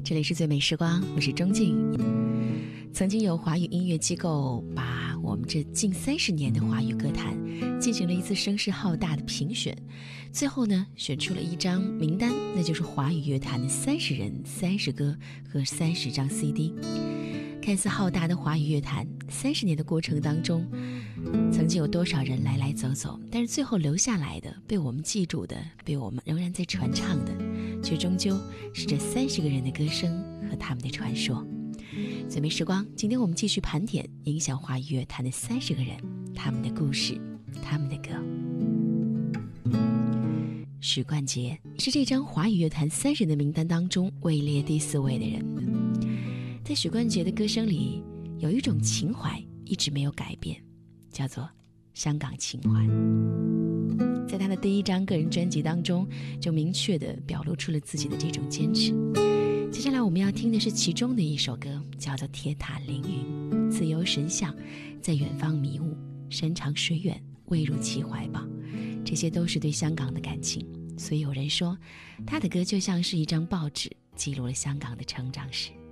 这里是最美时光，我是钟静。曾经有华语音乐机构把我们这近30年的华语歌坛进行了一次声势浩大的评选，最后呢，选出了一张名单，那就是华语乐坛的30人、30歌和30张 CD。看似浩大的华语乐坛，30年的过程当中，曾经有多少人来来走走，但是最后留下来的，被我们记住的，被我们仍然在传唱的，却终究是这30个人的歌声和他们的传说。最美时光，今天我们继续盘点影响华语乐坛的30个人，他们的故事，他们的歌。许冠杰是这张华语乐坛30人的名单当中位列第4位的人。在许冠杰的歌声里，有一种情怀一直没有改变，叫做香港情怀。在他的第1张个人专辑当中，就明确地表露出了自己的这种坚持。接下来我们要听的是其中的一首歌，叫做《铁塔凌云》，自由神像在远方迷雾，山长水远未入其怀抱。这些都是对香港的感情，所以有人说他的歌就像是一张报纸，记录了香港的成长史。